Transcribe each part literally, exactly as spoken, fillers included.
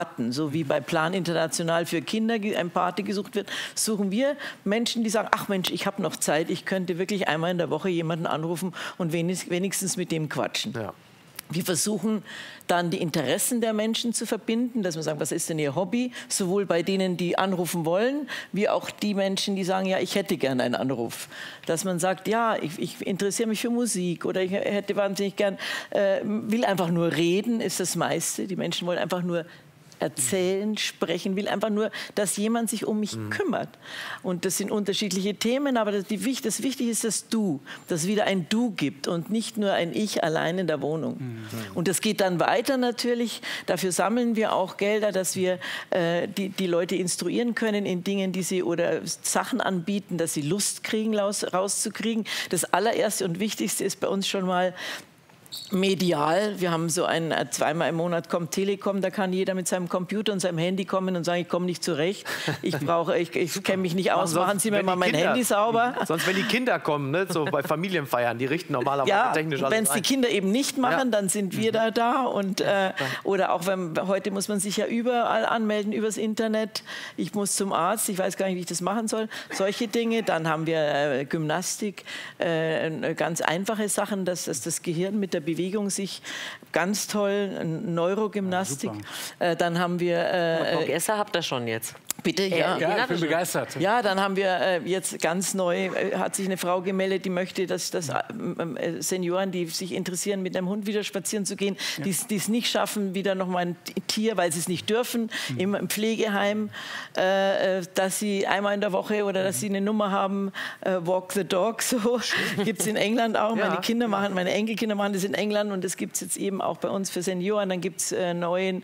So wie bei Plan International für Kinder ein Pate gesucht wird, suchen wir Menschen, die sagen, ach Mensch, ich habe noch Zeit, ich könnte wirklich einmal in der Woche jemanden anrufen und wenigstens mit dem quatschen. Ja. Wir versuchen dann die Interessen der Menschen zu verbinden, dass wir sagen, was ist denn ihr Hobby? Sowohl bei denen, die anrufen wollen, wie auch die Menschen, die sagen, ja, ich hätte gerne einen Anruf. Dass man sagt, ja, ich, ich interessiere mich für Musik oder ich hätte wahnsinnig gern, äh, will einfach nur reden, ist das meiste. Die Menschen wollen einfach nur erzählen, sprechen, will einfach nur, dass jemand sich um mich mhm. kümmert. Und das sind unterschiedliche Themen, aber das, die, das Wichtige ist das Du, dass es wieder ein Du gibt und nicht nur ein Ich allein in der Wohnung. Mhm. Und das geht dann weiter natürlich. Dafür sammeln wir auch Gelder, dass wir äh, die, die Leute instruieren können in Dingen, die sie oder Sachen anbieten, dass sie Lust kriegen, raus, rauszukriegen. Das allererste und Wichtigste ist bei uns schon mal medial. Wir haben so ein, zweimal im Monat kommt Telekom, da kann jeder mit seinem Computer und seinem Handy kommen und sagen, ich komme nicht zurecht, ich brauche, ich, ich kenne mich nicht aus, machen Sie mir mal mein Kinder, Handy sauber. Sonst, wenn die Kinder kommen, ne, so bei Familienfeiern, die richten normalerweise ja, technisch alles wenn es die Kinder eben nicht machen, ja. dann sind wir mhm. da da. Und, äh, oder auch, wenn, heute muss man sich ja überall anmelden, übers Internet. Ich muss zum Arzt, ich weiß gar nicht, wie ich das machen soll. Solche Dinge. Dann haben wir äh, Gymnastik, äh, ganz einfache Sachen, dass, dass das Gehirn mit der Bewegung sich ganz toll, Neurogymnastik. Ja, äh, dann haben wir... Äh, Bock Esser habt ihr schon jetzt. Bitte, ja. Ja, ich bin begeistert. Ja, dann haben wir äh, jetzt ganz neu, äh, hat sich eine Frau gemeldet, die möchte, dass, dass äh, Senioren, die sich interessieren, mit einem Hund wieder spazieren zu gehen, ja. die es nicht schaffen, wieder noch mal ein Tier, weil sie es nicht dürfen, mhm. im, im Pflegeheim, äh, dass sie einmal in der Woche oder dass sie eine Nummer haben, äh, Walk the Dog, so gibt es in England auch. Ja. Meine Kinder machen, meine Enkelkinder machen das in England und das gibt es jetzt eben auch bei uns für Senioren. Dann gibt es äh, neuen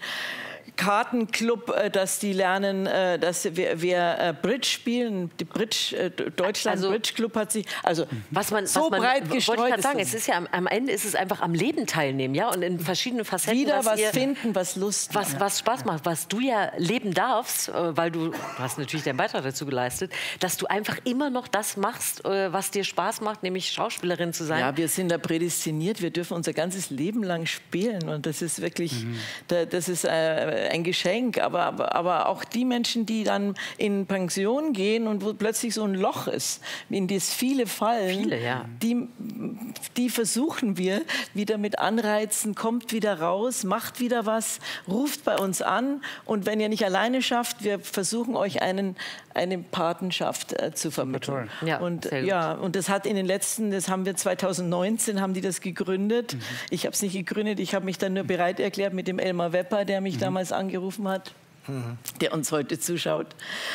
Kartenclub, dass die lernen, dass wir, wir Bridge spielen, die Bridge, Deutschland also, Bridge Club hat sich, also was man, so was man, breit gestreut. Wollte ich sagen, es ist ja am, am Ende ist es einfach am Leben teilnehmen, ja, und in verschiedenen Facetten. Wieder was, was ihr, finden, was Lust was, macht. was Spaß macht, was du ja leben darfst, weil du, du hast natürlich deinen Beitrag dazu geleistet, dass du einfach immer noch das machst, was dir Spaß macht, nämlich Schauspielerin zu sein. Ja, wir sind da prädestiniert, wir dürfen unser ganzes Leben lang spielen und das ist wirklich, mhm. da, das ist äh, ein Geschenk. Aber, aber, aber auch die Menschen, die dann in Pension gehen und wo plötzlich so ein Loch ist, in das viele fallen, viele, ja. die, die versuchen wir wieder mit Anreizen, kommt wieder raus, macht wieder was, ruft bei uns an und wenn ihr nicht alleine schafft, wir versuchen euch einen, eine Patenschaft äh, zu vermitteln. Ja, und, ja, und das hat in den letzten, das haben wir zweitausendneunzehn, haben die das gegründet. Mhm. Ich habe es nicht gegründet, ich habe mich dann nur bereit erklärt mit dem Elmar Wepper, der mich mhm. damals angerufen hat. Mhm. Der uns heute zuschaut,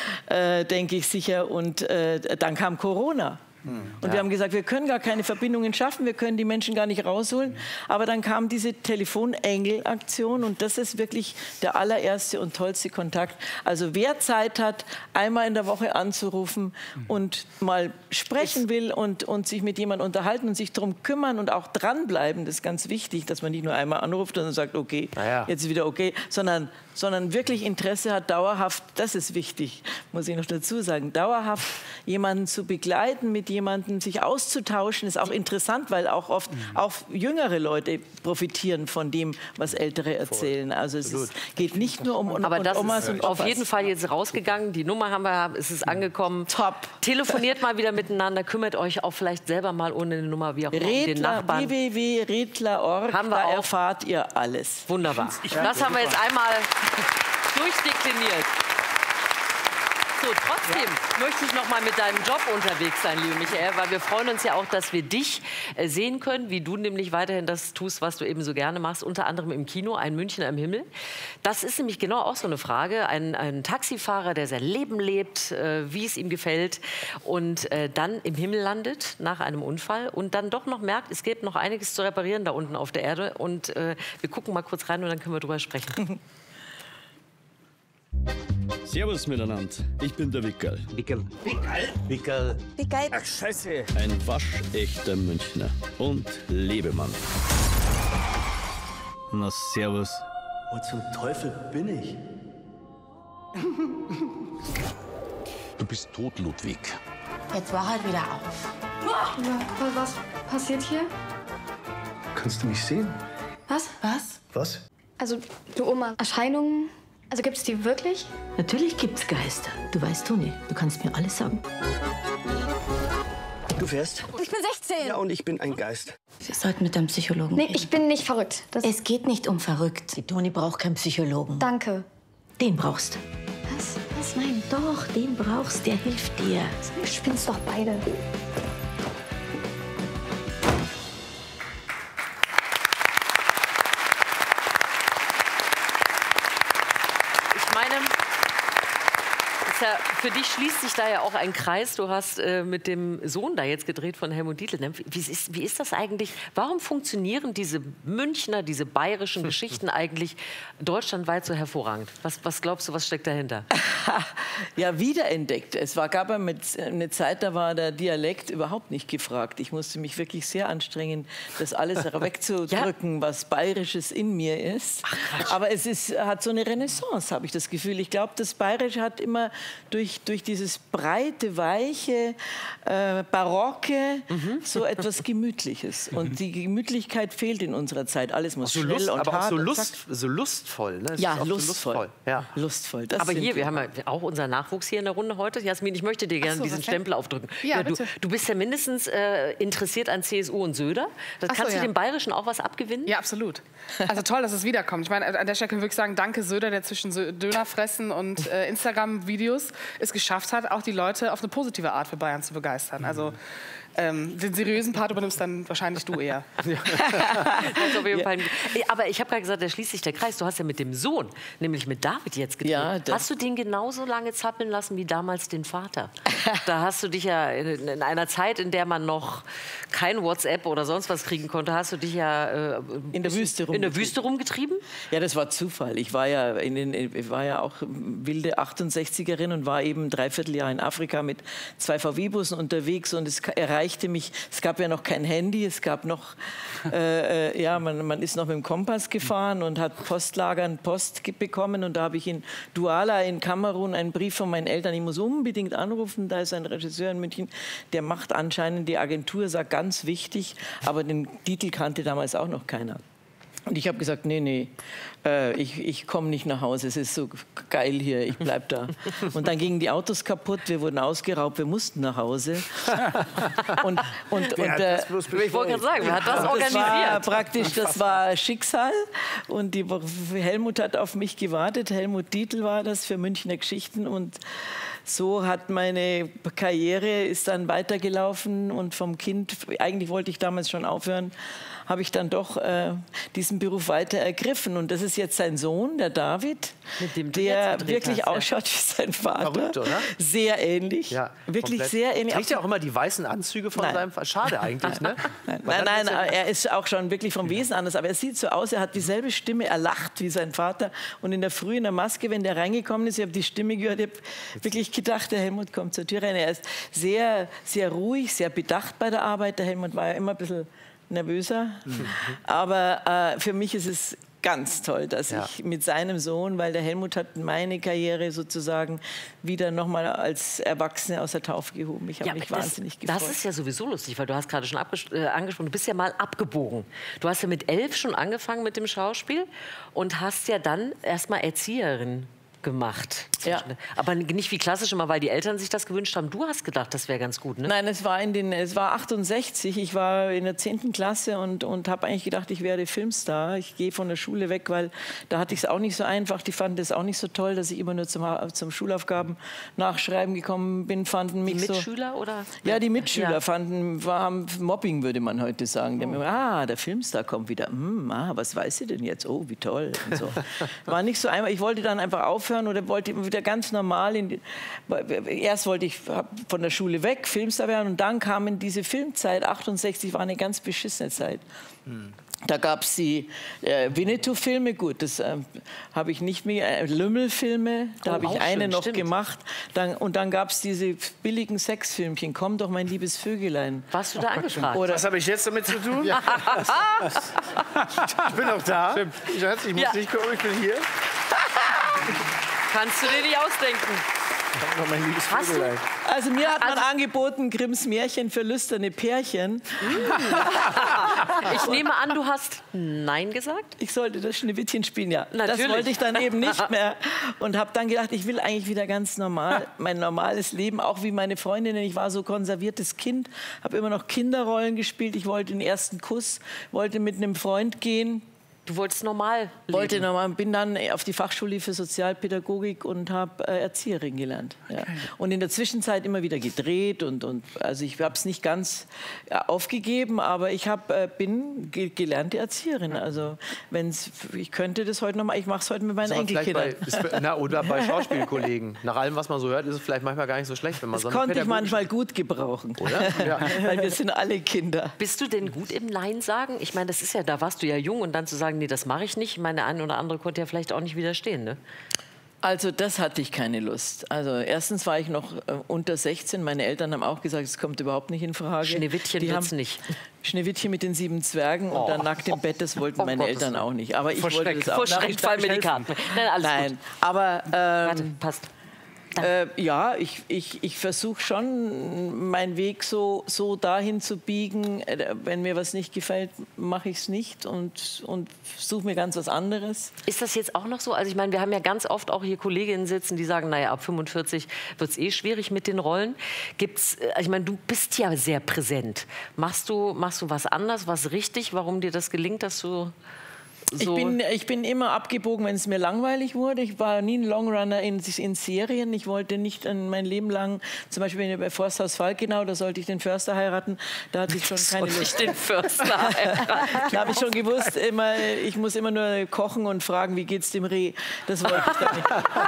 äh, denke ich sicher. Und äh, dann kam Corona. Mhm. Und ja. wir haben gesagt, wir können gar keine Verbindungen schaffen, wir können die Menschen gar nicht rausholen. Mhm. Aber dann kam diese Telefonengel-Aktion und das ist wirklich der allererste und tollste Kontakt. Also wer Zeit hat, einmal in der Woche anzurufen mhm. und mal sprechen will und, und sich mit jemandem unterhalten und sich darum kümmern und auch dranbleiben, das ist ganz wichtig, dass man nicht nur einmal anruft und dann sagt, okay, ja. jetzt ist wieder okay, sondern sondern wirklich Interesse hat, dauerhaft, das ist wichtig, muss ich noch dazu sagen, dauerhaft jemanden zu begleiten, mit jemandem sich auszutauschen, ist auch interessant, weil auch oft mhm. auch jüngere Leute profitieren von dem, was Ältere erzählen. Also es ist, geht nicht nur um, um Aber das Omas ist und Opas. Auf jeden Fall jetzt rausgegangen, die Nummer haben wir, es ist angekommen. Top. Telefoniert mal wieder miteinander, kümmert euch auch vielleicht selber mal ohne eine Nummer, wie auch immer, um den Nachbarn. w w w punkt redler punkt org, haben wir da auch. erfahrt ihr alles. Wunderbar. Ich das haben wir jetzt einmal durchdekliniert. So, trotzdem möchte ich noch mal mit deinem Job unterwegs sein, liebe Michael, weil wir freuen uns ja auch, dass wir dich äh, sehen können, wie du nämlich weiterhin das tust, was du eben so gerne machst, unter anderem im Kino, Ein München am Himmel. Das ist nämlich genau auch so eine Frage. Ein, ein Taxifahrer, der sein Leben lebt, äh, wie es ihm gefällt und äh, dann im Himmel landet nach einem Unfall und dann doch noch merkt, es gibt noch einiges zu reparieren da unten auf der Erde. Und äh, wir gucken mal kurz rein und dann können wir drüber sprechen. Servus miteinander, ich bin der Wickerl. Wickerl. Wickerl? Wickerl. Wickerl. Ach, scheiße. Ein waschechter Münchner und Lebemann. Na, servus. Wo zum Teufel bin ich? Du bist tot, Ludwig. Jetzt wach halt wieder auf. Ja, was passiert hier? Kannst du mich sehen? Was? Was? Was? Also, du Oma, Erscheinungen, Also gibt es die wirklich? Natürlich gibt's Geister. Du weißt, Toni, du kannst mir alles sagen. Du fährst? Ich bin sechzehn. Ja, und ich bin ein Geist. Wir sollten mit einem Psychologen Nee, reden. ich bin nicht verrückt. Das Es geht nicht um verrückt. Die Toni braucht keinen Psychologen. Danke. Den brauchst du. Was? Was? Nein. Doch, den brauchst, der hilft dir. Ihr spinnt's doch beide. Ich meine, ist ja, für dich schließt sich da ja auch ein Kreis. Du hast äh, mit dem Sohn da jetzt gedreht von Helmut Dietl. Wie ist, wie ist das eigentlich? Warum funktionieren diese Münchner, diese bayerischen Geschichten eigentlich deutschlandweit so hervorragend? Was, was glaubst du, was steckt dahinter? Ja, wiederentdeckt. Es war, gab eine Zeit, da war der Dialekt überhaupt nicht gefragt. Ich musste mich wirklich sehr anstrengen, das alles wegzudrücken, ja, was Bayerisches in mir ist. Ach, aber es ist, hat so eine Renaissance, habe ich das Gefühl. Ich glaube, das Bayerische hat immer durch, durch dieses breite, weiche, äh, barocke, mhm. so etwas Gemütliches. Mhm. Und die Gemütlichkeit fehlt in unserer Zeit. Alles muss so schnell Lust, und aber hart auch so, und Lust, so lustvoll. Ne? Ja, lustvoll. lustvoll. lustvoll. Ja. lustvoll. Das aber hier, wir wir haben ja auch unseren Nachwuchs hier in der Runde heute. Jasmin, ich möchte dir gerne so, diesen Stempel aufdrücken. Ja, ja, du, bitte. du bist ja mindestens äh, interessiert an C S U und Söder. Das, Ach so, kannst du ja. dem Bayerischen auch was abgewinnen? Ja, absolut. Also toll, dass es wiederkommt. Ich meine, an der Stelle können wir wirklich sagen, danke Söder, der zwischen Dönerfressen und äh, Instagram-Videos es geschafft hat, auch die Leute auf eine positive Art für Bayern zu begeistern. Also ähm, den seriösen Part übernimmst dann wahrscheinlich du eher. Ja. Das auf jeden Fall. Aber ich habe gerade gesagt, da schließt sich der Kreis. Du hast ja mit dem Sohn, nämlich mit David jetzt gedreht. Ja, hast du den genauso lange zappeln lassen wie damals den Vater? Da hast du dich ja in, in einer Zeit, in der man noch kein WhatsApp oder sonst was kriegen konnte, hast du dich ja äh, in der Wüste in der Wüste rumgetrieben? Ja, das war Zufall. Ich war ja, in den, ich war ja auch wilde achtundsechzigerin und war eben ein Dreivierteljahr in Afrika mit zwei V W-Bussen unterwegs und es erreichte mich, es gab ja noch kein Handy, es gab noch, äh, ja, man, man ist noch mit dem Kompass gefahren und hat Postlagern Post bekommen und da habe ich in Douala in Kamerun einen Brief von meinen Eltern, ich muss unbedingt anrufen, da ist ein Regisseur in München, der macht anscheinend die Agentur, sagt ganz wichtig, aber den Titel kannte damals auch noch keiner. Und ich habe gesagt, nee, nee, äh, ich, ich komme nicht nach Hause, es ist so geil hier, ich bleib da. Und dann gingen die Autos kaputt, wir wurden ausgeraubt, wir mussten nach Hause. Und, und, und, äh, ich wollte gerade sagen, wer hat das organisiert? Das war praktisch, das war Schicksal. Und die, Helmut hat auf mich gewartet, Helmut Dietl war das für Münchner Geschichten und so hat meine Karriere ist dann weitergelaufen und vom Kind, eigentlich wollte ich damals schon aufhören, habe ich dann doch äh, diesen Beruf weiter ergriffen. Und das ist jetzt sein Sohn, der David, Mit dem du der jetzt wirklich hast, ja. ausschaut wie sein Vater. Verrückt, oder? Sehr ähnlich. Ja, wirklich komplett. sehr ähnlich. Trägt er auch immer die weißen Anzüge von Nein. seinem Vater? Schade eigentlich, ne? Nein, nein, nein, er ist auch schon wirklich vom Wesen anders. Aber er sieht so aus, er hat dieselbe Stimme, er lacht wie sein Vater. Und in der Früh in der Maske, wenn der reingekommen ist, ich habe die Stimme gehört, ich habe wirklich gedacht, der Helmut kommt zur Tür rein. Er ist sehr, sehr ruhig, sehr bedacht bei der Arbeit. Der Helmut war ja immer ein bisschen nervöser. Mhm. Aber äh, für mich ist es ganz toll, dass ja. ich mit seinem Sohn, weil der Helmut hat meine Karriere sozusagen wieder nochmal als Erwachsene aus der Taufe gehoben. Ich habe ja, mich das, wahnsinnig gefreut. Das ist ja sowieso lustig, weil du hast gerade schon äh, angesprochen, du bist ja mal abgebogen. Du hast ja mit elf schon angefangen mit dem Schauspiel und hast ja dann erst mal Erzieherin gemacht. Ja. Aber nicht wie klassisch immer, weil die Eltern sich das gewünscht haben. Du hast gedacht, das wäre ganz gut, ne? Nein, es war, in den, es war achtundsechzig. Ich war in der zehnten Klasse und, und habe eigentlich gedacht, ich werde Filmstar. Ich gehe von der Schule weg, weil da hatte ich es auch nicht so einfach. Die fanden es auch nicht so toll, dass ich immer nur zum, zum Schulaufgaben nachschreiben gekommen bin. Fanden mich die Mitschüler so, oder? Ja, die Mitschüler ja. fanden, war, Mobbing würde man heute sagen. Die haben immer, ah, der Filmstar kommt wieder. Hm, ah, was weiß sie denn jetzt? Oh, wie toll. Und so. War nicht so einfach. Ich wollte dann einfach aufhören oder wollte wieder ganz normal. In die, erst wollte ich von der Schule weg, Filmstar werden und dann kam in diese Filmzeit, achtundsechzig war eine ganz beschissene Zeit. Hm. Da gab es die äh, Winnetou-Filme, gut, das äh, habe ich nicht mehr, äh, Lümmel-Filme, da oh, habe ich eine schön, noch stimmt. gemacht. Dann, und dann gab es diese billigen Sexfilmchen, Komm doch, mein liebes Vögelein. Warst du da angefragt? Oder was habe ich jetzt damit zu tun? Ja. Ich bin auch da. Stimmt. Ich, ich muss ja. nicht gucken, ich bin hier. Kannst du dir nicht ausdenken. Noch mein liebes Vögelein. Also mir hat man angeboten, Grimms Märchen für lüsterne Pärchen. Ich nehme an, du hast Nein gesagt? Ich sollte das Schneewittchen spielen, ja. Natürlich. Das wollte ich dann eben nicht mehr. Und habe dann gedacht, ich will eigentlich wieder ganz normal, mein normales Leben, auch wie meine Freundinnen. Ich war so konserviertes Kind, habe immer noch Kinderrollen gespielt. Ich wollte den ersten Kuss, wollte mit einem Freund gehen. Du wolltest normal leben. Wollte normal, bin dann auf die Fachschule für Sozialpädagogik und habe äh, Erzieherin gelernt. Ja. Okay. Und in der Zwischenzeit immer wieder gedreht und, und also ich habe es nicht ganz ja, aufgegeben, aber ich hab, äh, bin ge gelernte Erzieherin. Also wenn's, ich könnte das heute noch mal, ich mache es heute mit meinen Enkelkindern. Bei, ist, na, oder bei Schauspielkollegen. Nach allem, was man so hört, ist es vielleicht manchmal gar nicht so schlecht, wenn man das so konnte ich Pädagogik manchmal gut gebrauchen. Oder? Ja. Weil wir sind alle Kinder. Bist du denn gut im Nein sagen? Ich meine, das ist ja, da warst du ja jung und dann zu sagen, nee, das mache ich nicht. Meine eine oder andere konnte ja vielleicht auch nicht widerstehen, ne? Also das hatte ich keine Lust. Also erstens war ich noch äh, unter sechzehn. Meine Eltern haben auch gesagt, es kommt überhaupt nicht in Frage. Schneewittchen Die wird's haben nicht. Schneewittchen mit den sieben Zwergen und dann nackt im Bett, das wollten Oh, meine Gottes Eltern Willen. auch nicht. Aber ich Vor wollte Schreck, das auch. vor Na, Schreck ich darf fallen mir die helfen. Karten. Nein, alles Nein, gut. aber ähm, Warte, passt. Äh, ja, ich, ich, ich versuche schon, meinen Weg so, so dahin zu biegen, äh, wenn mir was nicht gefällt, mache ich es nicht und, und suche mir ganz was anderes. Ist das jetzt auch noch so? Also ich meine, wir haben ja ganz oft auch hier Kolleginnen sitzen, die sagen, naja, ab fünfundvierzig wird es eh schwierig mit den Rollen. Gibt's, äh, ich meine, du bist ja sehr präsent. Machst du, machst du was anders, was richtig, warum dir das gelingt, dass du... So. Ich bin, ich bin immer abgebogen, wenn es mir langweilig wurde. Ich war nie ein Longrunner in, in Serien. Ich wollte nicht in mein Leben lang, zum Beispiel bei Forsthaus Falkenau, da sollte ich den Förster heiraten. Da hatte ich schon keine Soll Lust. ich den Förster heiraten? Da habe ich schon gewusst, immer, ich muss immer nur kochen und fragen, wie geht's dem Reh. Das wollte ich dann nicht.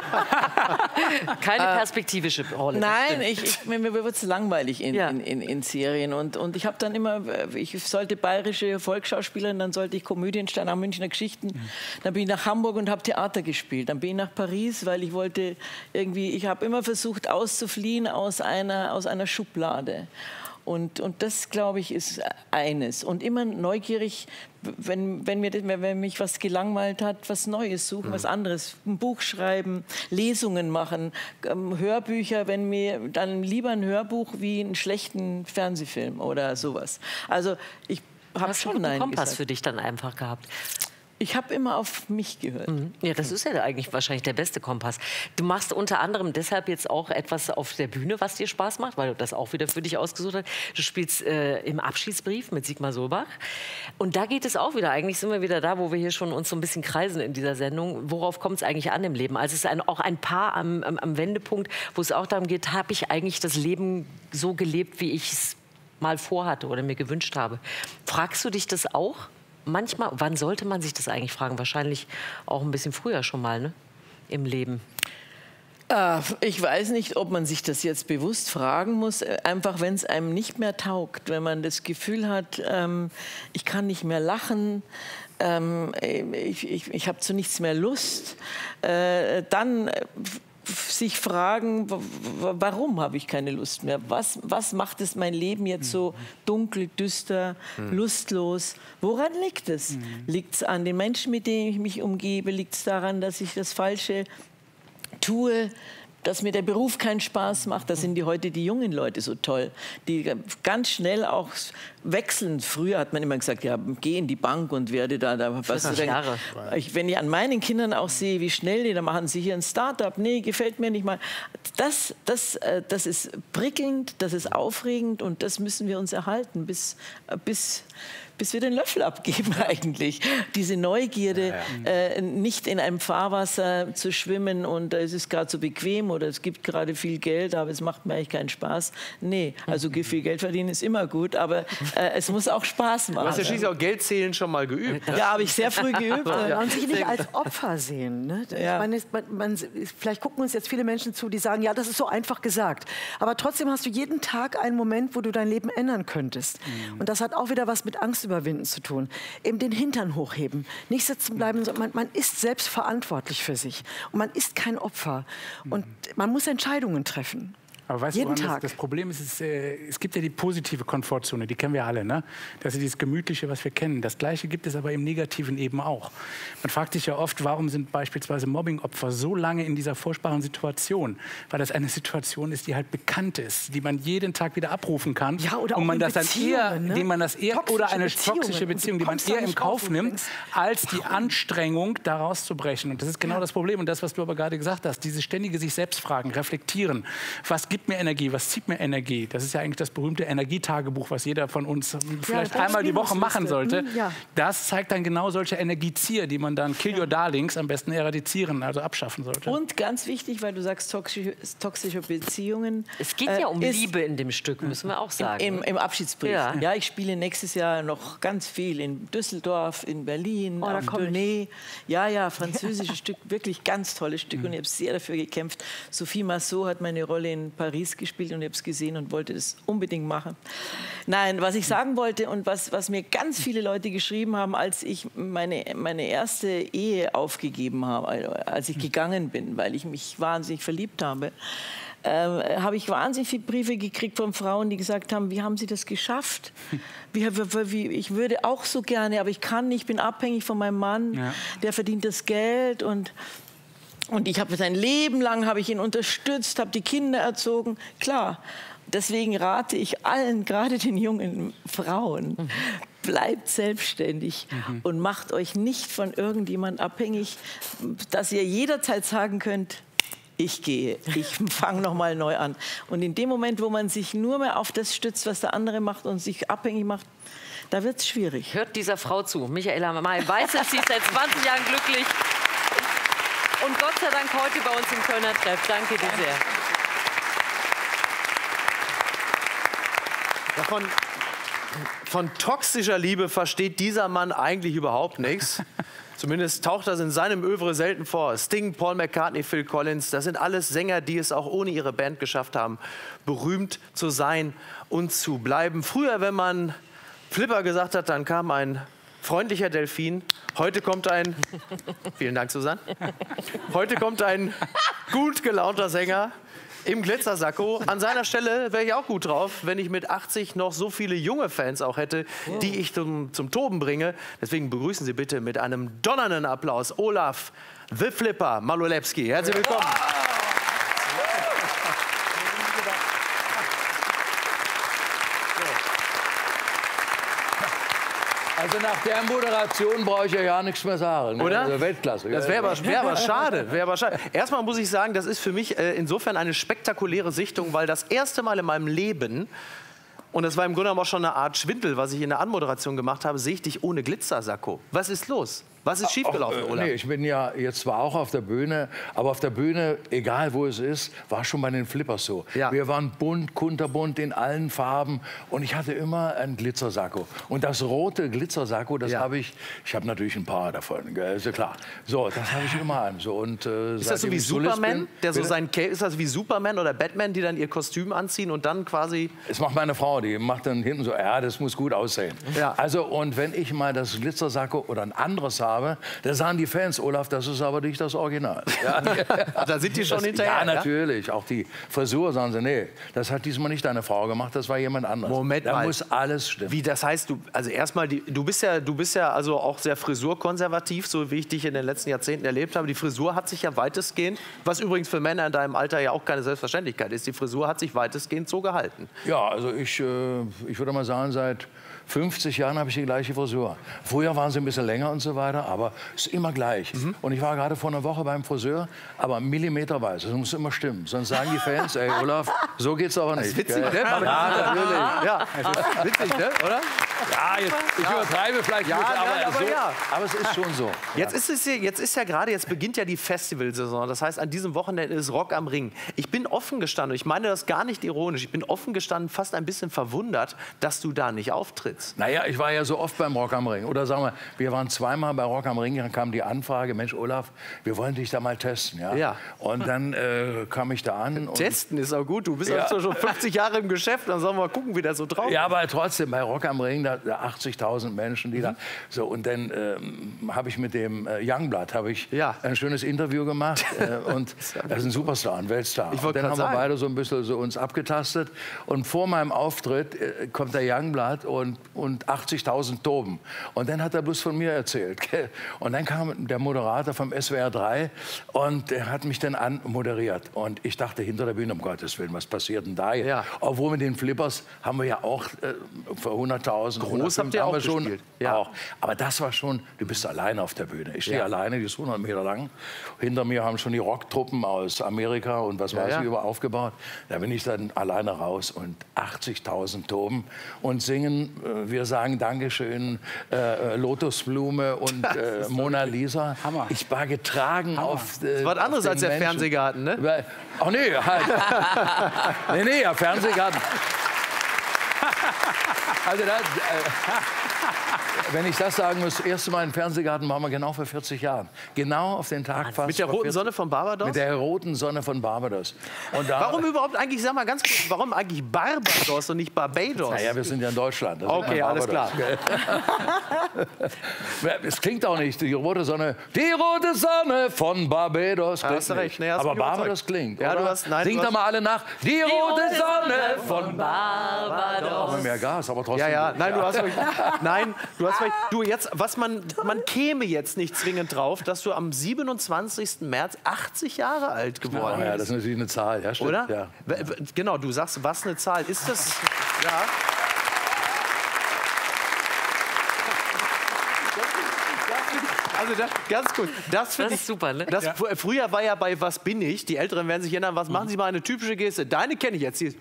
Keine perspektivische Rolle. Nein, ich, ich, mir, mir wird es langweilig in, Ja. in, in, in Serien. Und, und ich habe dann immer, ich sollte bayerische Volksschauspielerin, dann sollte ich Komödienstern nach Münchner Geschichten. Dann bin ich nach Hamburg und habe Theater gespielt. Dann bin ich nach Paris, weil ich wollte irgendwie, ich habe immer versucht auszufliehen aus einer, aus einer Schublade. Und, und das, glaube ich, ist eines. Und immer neugierig, wenn, wenn, mir, wenn mich was gelangweilt hat, was Neues suchen, was anderes. Ein Buch schreiben, Lesungen machen, ähm, Hörbücher, wenn mir dann lieber ein Hörbuch wie einen schlechten Fernsehfilm oder sowas. Also ich habe Hast du schon einen Nein Kompass gesagt. für dich dann einfach gehabt? Ich habe immer auf mich gehört. Ja, das ist ja eigentlich wahrscheinlich der beste Kompass. Du machst unter anderem deshalb jetzt auch etwas auf der Bühne, was dir Spaß macht, weil du das auch wieder für dich ausgesucht hast. Du spielst äh, im Abschiedsbrief mit Sigmar Sobach. Und da geht es auch wieder, eigentlich sind wir wieder da, wo wir hier schon uns so ein bisschen kreisen in dieser Sendung. Worauf kommt es eigentlich an im Leben? Also es ist ein, auch ein Paar am, am, am Wendepunkt, wo es auch darum geht, habe ich eigentlich das Leben so gelebt, wie ich es mal vorhatte oder mir gewünscht habe. Fragst du dich das auch? Manchmal, wann sollte man sich das eigentlich fragen? Wahrscheinlich auch ein bisschen früher schon mal, ne? Im Leben. Äh, ich weiß nicht, ob man sich das jetzt bewusst fragen muss. Äh, Einfach, wenn es einem nicht mehr taugt, wenn man das Gefühl hat, ähm, ich kann nicht mehr lachen, ähm, ich, ich, ich habe zu nichts mehr Lust, äh, dann äh, sich fragen, w- w- warum habe ich keine Lust mehr? Was, was macht es mein Leben jetzt so dunkel, düster, lustlos? Woran liegt es? Liegt es an den Menschen, mit denen ich mich umgebe? Liegt es daran, dass ich das Falsche tue, dass mir der Beruf keinen Spaß macht? Da sind die heute die jungen Leute so toll, die ganz schnell auch wechseln. Früher hat man immer gesagt, ja, geh in die Bank und werde da, da was du denkst. Jahre. Ich, wenn ich an meinen Kindern auch sehe, wie schnell die, da machen sie hier ein Start-up, nee, gefällt mir nicht mal. Das, das, äh, das ist prickelnd, das ist aufregend und das müssen wir uns erhalten, bis, äh, bis, bis wir den Löffel abgeben eigentlich. Diese Neugierde, äh, nicht in einem Fahrwasser zu schwimmen und äh, es ist gerade so bequem oder es gibt gerade viel Geld, aber es macht mir eigentlich keinen Spaß. Nee, also viel Geld verdienen ist immer gut, aber äh, es muss auch Spaß machen. Du hast ja schließlich auch Geldzählen schon mal geübt. Ja, habe ich sehr früh geübt. Ja. Und sich nicht als Opfer sehen. Ne? Ja. Ich meine, man, man, vielleicht gucken uns jetzt viele Menschen zu, die sagen, ja, das ist so einfach gesagt. Aber trotzdem hast du jeden Tag einen Moment, wo du dein Leben ändern könntest. Mhm. Und das hat auch wieder was mit Angst überwinden zu tun. Eben den Hintern hochheben, nicht sitzen bleiben. Man, man ist selbst verantwortlich für sich. Und man ist kein Opfer. Und man muss Entscheidungen treffen. Aber weißt Jeden du, Tag. Das, das Problem ist, es, äh, es gibt ja die positive Komfortzone, die kennen wir alle. Ne? Das ist dieses Gemütliche, was wir kennen. Das Gleiche gibt es aber im Negativen eben auch. Man fragt sich ja oft, warum sind beispielsweise Mobbingopfer so lange in dieser furchtbaren Situation? Weil das eine Situation ist, die halt bekannt ist, die man jeden Tag wieder abrufen kann. Ja, oder und auch man in das dann eher, Beziehungen, ne? indem man das eher Toxische oder eine Beziehungen. toxische Beziehung, Und die du man kommst da eher im nicht Kauf raus nimmt, übrigens. als die Anstrengung, da rauszubrechen. Und das ist genau das Problem. Und das, was du aber gerade gesagt hast, dieses ständige sich selbst fragen, reflektieren. Was gibt mir Energie? Was zieht mir Energie? Das ist ja eigentlich das berühmte Energietagebuch, was jeder von uns vielleicht einmal die Woche machen sollte. Hm, ja. Das zeigt dann genau solche Energiezieher, die man dann Kill Your Darlings am besten eradizieren, also abschaffen sollte. Und ganz wichtig, weil du sagst, toxische, toxische Beziehungen. Es geht ja um äh, ist Liebe in dem Stück, müssen wir auch sagen. Im, im Abschiedsbrief. Ja. Ja. ich spiele nächstes Jahr noch ganz viel in Düsseldorf, in Berlin, Oh, da auf komm ich. Tournee. Ja, ja, französisches Stück, wirklich ganz tolles Stück. Mhm. Und ich habe sehr dafür gekämpft. Sophie Massot hat meine Rolle in Paris gespielt und ich habe es gesehen und wollte das unbedingt machen. Nein, was ich sagen wollte und was, was mir ganz viele Leute geschrieben haben, als ich meine, meine erste Ehe aufgegeben habe, also als ich gegangen bin, weil ich mich wahnsinnig verliebt habe, äh, habe ich wahnsinnig viele Briefe gekriegt von Frauen, die gesagt haben, wie haben Sie das geschafft? Wie, wie, ich würde auch so gerne, aber ich kann nicht, ich bin abhängig von meinem Mann, ja. der verdient das Geld und Und ich habe sein Leben lang habe ich ihn unterstützt, habe die Kinder erzogen. Klar, deswegen rate ich allen, gerade den jungen Frauen, mhm. bleibt selbstständig mhm. und macht euch nicht von irgendjemand abhängig, dass ihr jederzeit sagen könnt, ich gehe, ich fange noch mal neu an. Und in dem Moment, wo man sich nur mehr auf das stützt, was der andere macht und sich abhängig macht, da wird es schwierig. Hört dieser Frau zu. Michaela May weiß es, sie ist seit zwanzig Jahren glücklich. Und Gott sei Dank heute bei uns im Kölner Treff. Danke dir sehr. Ja, von, von toxischer Liebe versteht dieser Mann eigentlich überhaupt nichts. Zumindest taucht das in seinem Övre selten vor. Sting, Paul McCartney, Phil Collins, das sind alles Sänger, die es auch ohne ihre Band geschafft haben, berühmt zu sein und zu bleiben. Früher, wenn man Flipper gesagt hat, dann kam ein freundlicher Delfin. Heute kommt ein, vielen Dank, Susanne. Heute kommt ein gut gelaunter Sänger im Glitzersacko. An seiner Stelle wäre ich auch gut drauf, wenn ich mit achtzig noch so viele junge Fans auch hätte, die ich zum, zum Toben bringe. Deswegen begrüßen Sie bitte mit einem donnernden Applaus Olaf The Flipper Malolewski. Herzlich willkommen. Also nach der Moderation brauche ich ja gar nichts mehr sagen. Oder? Also Weltklasse. Das wäre aber, wär aber schade. Wär aber schade. Erstmal muss ich sagen, das ist für mich äh, insofern eine spektakuläre Sichtung, weil das erste Mal in meinem Leben, und das war im Grunde genommen auch schon eine Art Schwindel, was ich in der Anmoderation gemacht habe, sehe ich dich ohne Glitzersacko. Was ist los? Was ist schiefgelaufen, Ach, äh, Olaf? Nee, ich bin ja jetzt zwar auch auf der Bühne, aber auf der Bühne, egal wo es ist, war schon bei den Flippers so. Ja. Wir waren bunt, kunterbunt in allen Farben und ich hatte immer einen Glitzersacko. Und das rote Glitzersacko, das Ja. habe ich, ich habe natürlich ein paar davon, gell, ist ja klar. So, das habe ich immer an. So, und, äh, Ist das so wie Superman, der so sein Cape, ist das wie Superman oder Batman, die dann ihr Kostüm anziehen und dann quasi... Es macht meine Frau, die macht dann hinten so, ja, das muss gut aussehen. Ja. Also, und wenn ich mal das Glitzersacko oder ein anderes habe, da sagen die Fans, Olaf, das ist aber nicht das Original. Ja. Da sind die schon das, hinterher, Ja, ja? natürlich. Auch die Frisur sagen sie, nee, das hat diesmal nicht deine Frau gemacht, das war jemand anderes. Moment da mal. muss alles stimmen. Wie, das heißt, du, also erstmal, die, du bist ja, du bist ja also auch sehr frisurkonservativ, so wie ich dich in den letzten Jahrzehnten erlebt habe. Die Frisur hat sich ja weitestgehend, was übrigens für Männer in deinem Alter ja auch keine Selbstverständlichkeit ist, die Frisur hat sich weitestgehend so gehalten. Ja, also ich, äh, ich würde mal sagen, seit fünfzig Jahren habe ich die gleiche Frisur. Früher waren sie ein bisschen länger und so weiter, aber es ist immer gleich. Mhm. Und ich war gerade vor einer Woche beim Friseur, aber millimeterweise, das muss immer stimmen. Sonst sagen die Fans, ey Olaf, so geht's aber nicht. Das ist witzig, gell? ne? Ja, natürlich. Ja, witzig, ne? Oder? Ja, jetzt, ich übertreibe vielleicht Ja, ein bisschen, nein, aber, aber so, ja. aber es ist schon so. Jetzt ist es ja, jetzt ist ja gerade, jetzt beginnt ja die Festivalsaison. Das heißt, an diesem Wochenende ist Rock am Ring. Ich bin offen gestanden, ich meine das gar nicht ironisch, ich bin offen gestanden, fast ein bisschen verwundert, dass du da nicht auftrittst. Naja, ich war ja so oft beim Rock am Ring. Oder sagen wir, wir waren zweimal bei Rock am Ring, dann kam die Anfrage, Mensch Olaf, wir wollen dich da mal testen. Ja? Ja. Und dann äh, kam ich da an. Und Testen ist auch gut, du bist Ja. ja schon fünfzig Jahre im Geschäft, dann sollen wir mal gucken, wie der so drauf ist. Ja, aber trotzdem, bei Rock am Ring, da ja, achtzigtausend Menschen, die mhm. da... So, und dann ähm, habe ich mit dem äh, Youngblood habe ich ja. ein schönes Interview gemacht. äh, und er ist ein Superstar, ein Weltstar. Ich und dann haben sagen. wir beide so ein bisschen so uns abgetastet. Und vor meinem Auftritt äh, kommt der Youngblood und, und achtzigtausend toben. Und dann hat er bloß von mir erzählt. Gell? Und dann kam der Moderator vom S W R drei und der hat mich dann anmoderiert. Und ich dachte hinter der Bühne, um Gottes Willen, was passiert denn da jetzt? Ja. Obwohl mit den Flippers haben wir ja auch äh, für hunderttausend groß habt ihr auch schon gespielt. Ja. Auch. Aber das war schon, du bist alleine auf der Bühne. Ich stehe ja. alleine, die ist hundert Meter lang. Hinter mir haben schon die Rocktruppen aus Amerika und was ja, weiß ja. ich über aufgebaut. Da bin ich dann alleine raus und achtzigtausend toben und singen, äh, wir sagen Dankeschön, äh, Lotusblume und äh, Mona Lisa. Hammer. Ich war getragen Hammer. auf äh, Das war was anderes als der Menschen. Fernsehgarten, ne? Ach nee, halt. nee, nee, ja, Fernsehgarten. Also das, äh, wenn ich das sagen muss, das erste Mal im Fernsehgarten waren wir genau vor vierzig Jahren. Genau auf den Tag fast. Mit der roten Sonne von Barbados? Mit der roten Sonne von Barbados. Und da, warum überhaupt eigentlich, sag mal ganz kurz, warum eigentlich Barbados und nicht Barbados? Naja, wir sind ja in Deutschland. Das okay, alles klar. Es klingt auch nicht, die rote Sonne, die rote Sonne von Barbados. Ja, hast du recht. Nee, hast aber mich Barbados überzeugt. klingt, ja, oder? Du hast, nein, Singt du da hast, mal alle nach. Die, die rote rote Sonne Sonne von Barbados. Aber mehr Gas, aber trotzdem. ja, ja, gut. nein, du hast recht. Nein, du hast recht. Du, jetzt, was man, man käme jetzt nicht zwingend drauf, dass du am siebenundzwanzigsten März achtzig Jahre alt geworden bist. Ja, das ist natürlich eine Zahl, ja, stimmt. Oder? Ja. Genau, du sagst, was eine Zahl. Ist das... Ja. Also das, ganz gut. Das, Das ich, ist super, ne? Das, Ja. Früher war ja bei Was bin ich? Die Älteren werden sich erinnern, was machen Sie mal eine typische Geste? Deine kenne ich jetzt. Die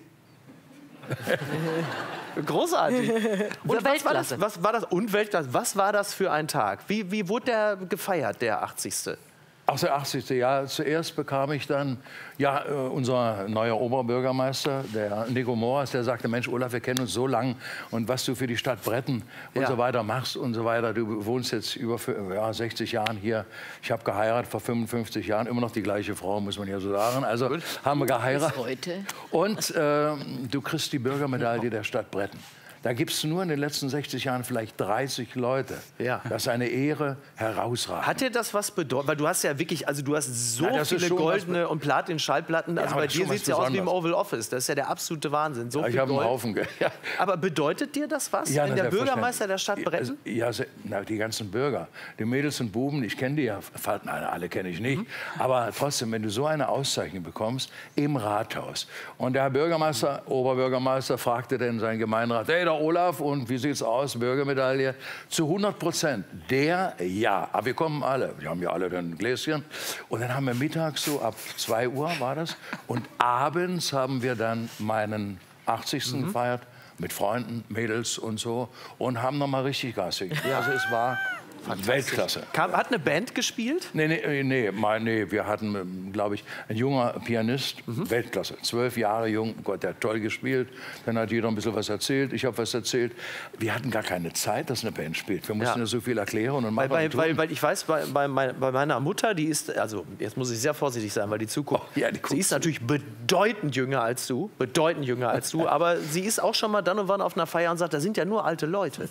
großartig. Und was war das? Was war das? Und Weltklasse. Was war das für ein Tag? Wie, wie wurde der gefeiert, der achtzigste? Ach, der achtzigste Ja, zuerst bekam ich dann, ja, äh, unser neuer Oberbürgermeister, der Nico Moras, der sagte, Mensch, Olaf, wir kennen uns so lang und was du für die Stadt Bretten und Ja. so weiter machst und so weiter. Du wohnst jetzt über ja, sechzig Jahren hier. Ich habe geheiratet vor fünfundfünfzig Jahren, immer noch die gleiche Frau, muss man ja so sagen. Also haben wir geheiratet. Bis heute. Und äh, du kriegst die Bürgermedaille der Stadt Bretten. Da gibt es nur in den letzten sechzig Jahren vielleicht dreißig Leute. Ja. Das ist eine Ehre, herausragend. Hat dir das was bedeutet? Weil du hast ja wirklich, also du hast so Ja, das ist viele schon goldene was- und Platin-Schallplatten. Ja, Also aber bei das ist dir schon was sieht es ja aus wie im Besonderes. Oval Office. Das ist ja der absolute Wahnsinn. So Ja, ich viel habe einen Gold. Haufen. gell. Ja. Aber bedeutet dir das was? Ja, Wenn na, der Bürgermeister der Stadt selbstverständlich. Bretten? Ja, se- na, die ganzen Bürger, die Mädels und Buben, ich kenne die ja, fa- nein, alle kenne ich nicht, aber trotzdem, wenn du so eine Auszeichnung bekommst im Rathaus und der Herr Bürgermeister, Oberbürgermeister fragte dann seinen Gemeinderat, hey, der Olaf, und wie sieht's aus, Bürgermedaille? Zu hundert Prozent, der ja, aber wir kommen alle, wir haben ja alle dann ein Gläschen und dann haben wir mittags so ab zwei Uhr war das und abends haben wir dann meinen achtzigsten Mhm. gefeiert mit Freunden, Mädels und so und haben noch mal richtig Gas gegeben. Also es war Weltklasse. Kam, hat eine Band gespielt? Nee, nee, nee, mein, nee wir hatten, glaube ich, ein junger Pianist, Weltklasse, zwölf Jahre jung, Gott, der hat toll gespielt. Dann hat jeder ein bisschen was erzählt, ich habe was erzählt. Wir hatten gar keine Zeit, dass eine Band spielt. Wir mussten Ja. ja so viel erklären und machen. Weil, und weil, tun. weil ich weiß, bei, bei, mein- bei meiner Mutter, die ist, also jetzt muss ich sehr vorsichtig sein, weil die zuguckt. Oh, ja, die sie ist natürlich bedeutend jünger als du, bedeutend jünger als du, aber sie ist auch schon mal dann und wann auf einer Feier und sagt, da sind ja nur alte Leute.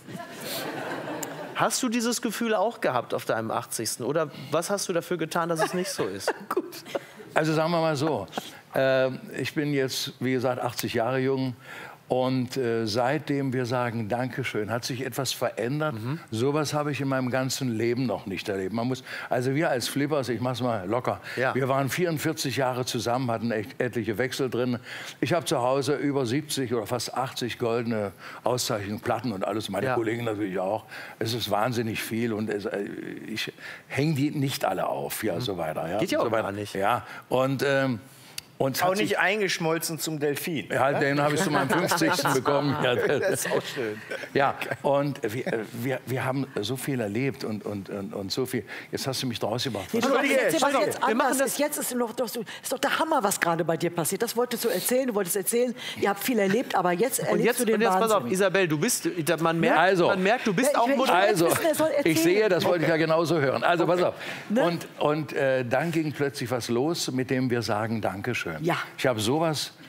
Hast du dieses Gefühl auch gehabt auf deinem achtzigsten Oder was hast du dafür getan, dass es nicht so ist? Gut. Also sagen wir mal so, äh, ich bin jetzt, wie gesagt, achtzig Jahre jung. Und äh, seitdem wir sagen Dankeschön, hat sich etwas verändert. Mhm. Sowas habe ich in meinem ganzen Leben noch nicht erlebt. Man muss, also wir als Flippers, ich mach's mal locker, Ja. wir waren vierundvierzig Jahre zusammen, hatten echt etliche Wechsel drin. Ich habe zu Hause über siebzig oder fast achtzig goldene Auszeichnungen, Platten und alles. Meine Ja. Kollegen natürlich auch. Es ist wahnsinnig viel und es, äh, ich hänge die nicht alle auf, ja, so weiter. Ja, Geht ja so auch weiter. gar nicht. Ja, und ähm, und es Auch hat sich- nicht eingeschmolzen zum Delfin. ja, den habe ich zu meinem fünfzigsten bekommen. Ja, Das ist auch schön. ja, und wir, wir, wir haben so viel erlebt und, und, und, und so viel. Jetzt hast du mich draus gebracht. Nee, du, aber erzähl, was jetzt wir machen anders das- ist. Jetzt ist noch, doch, so- ist doch der Hammer, was gerade bei dir passiert. Das wolltest du erzählen, du wolltest erzählen. Ihr habt viel erlebt, aber jetzt Und erlebst jetzt, du den und jetzt pass auf, Wahnsinn. Isabel, du bist, man merkt, Also. man merkt, du bist Ja, ich auch will- ich will- Moderator. Also, wissen, er soll erzählen. ich sehe, das wollte ich ja genauso hören. Also, pass auf. Ne? Und, und äh, dann ging plötzlich was los, mit dem wir sagen Dankeschön. Ja. Ich habe sowas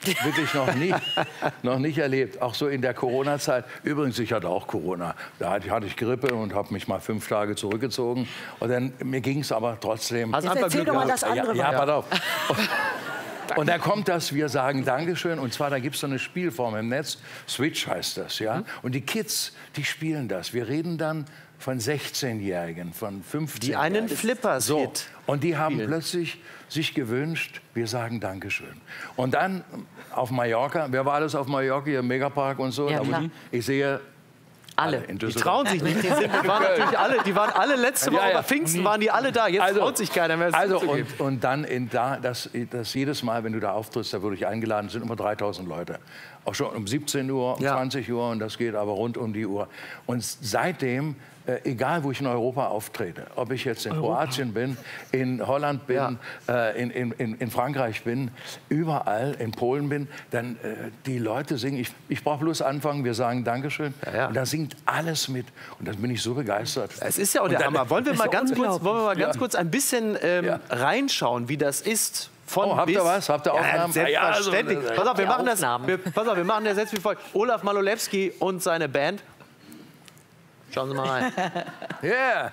wirklich noch nicht, noch nicht erlebt. Auch so in der Corona-Zeit. Übrigens, ich hatte auch Corona. Da hatte ich Grippe und habe mich mal fünf Tage zurückgezogen. Und dann, mir ging es aber trotzdem. Jetzt erzähl doch mal das andere. Ja, ja, pass auf. Und da kommt das, wir sagen Dankeschön. Und zwar, da gibt es so eine Spielform im Netz. Switch heißt das, ja. Und die Kids, die spielen das. Wir reden dann von sechzehnjährigen, von fünfzehnjährigen. Die einen Flippers so. Hit Und die haben spielen. plötzlich sich gewünscht, wir sagen Dankeschön. Und dann auf Mallorca, wer war alles auf Mallorca, hier im Megapark und so? Ja, Aber klar. ich sehe Alle. in Die Düsseldorf. trauen sich nicht. Die, sind, die, waren natürlich alle, die waren alle letzte Woche Ja, ja. bei Pfingsten, waren die alle da. Jetzt Also- traut sich keiner mehr, es Also zuzugeben. und, und dann in da, das, das jedes Mal, wenn du da auftrittst, da wurde ich eingeladen, sind immer dreitausend Leute. Auch schon um siebzehn Uhr, um Ja. zwanzig Uhr und das geht aber rund um die Uhr. Und seitdem, äh, egal wo ich in Europa auftrete, ob ich jetzt in Kroatien bin, in Holland bin, äh, in, in, in, in Frankreich bin, überall, in Polen bin, dann äh, die Leute singen, ich, ich brauche bloß anfangen, wir sagen Dankeschön. Ja, ja. Und da singt alles mit. Und dann bin ich so begeistert. Es ist ja auch Und der dann- Hammer. Wollen wir ist mal ja ganz kurz, wollen wir mal ganz Ja. kurz ein bisschen ähm, Ja. reinschauen, wie das ist? Von Oh, habt ihr bis. was? Habt ihr Aufnahmen? Ja, Ja, also, selbstverständlich. äh, pass auf, wir Habt ihr machen das. Aufnahmen? Wir, pass auf, wir machen das jetzt wie folgt. Olaf Malolewski und seine Band. Schauen Sie mal rein. Yeah.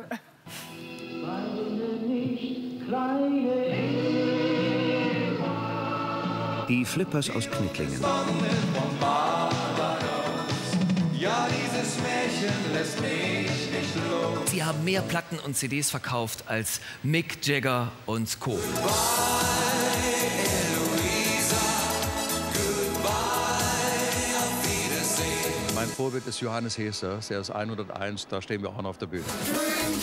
Die Flippers aus Knittlingen. Ja, dieses Märchen lässt mich nicht los. Sie haben mehr Platten und C Ds verkauft als Mick Jagger und Co. Mein Vorbild ist Johannes Heser, der ist hunderteins, da stehen wir auch noch auf der Bühne.